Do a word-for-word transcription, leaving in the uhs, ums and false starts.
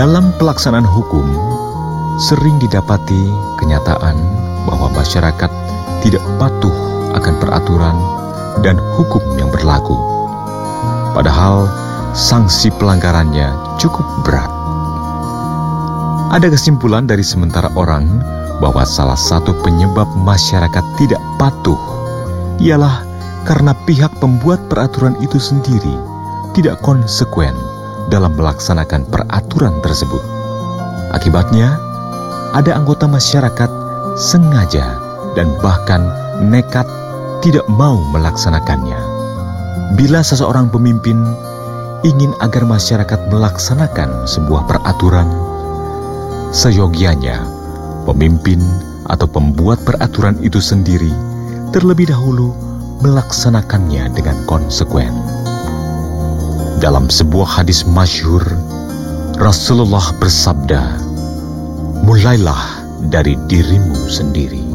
Dalam pelaksanaan hukum, sering didapati kenyataan bahwa masyarakat tidak patuh akan peraturan dan hukum yang berlaku. Padahal sanksi pelanggarannya cukup berat. Ada kesimpulan dari sementara orang bahwa salah satu penyebab masyarakat tidak patuh ialah karena pihak pembuat peraturan itu sendiri tidak konsekuen dalam melaksanakan peraturan tersebut. Akibatnya, ada anggota masyarakat sengaja dan bahkan nekat tidak mau melaksanakannya. Bila seseorang pemimpin ingin agar masyarakat melaksanakan sebuah peraturan, seyogianya pemimpin atau pembuat peraturan itu sendiri terlebih dahulu melaksanakannya dengan konsekuen. Dalam sebuah hadis masyhur, Rasulullah bersabda, "Mulailah dari dirimu sendiri."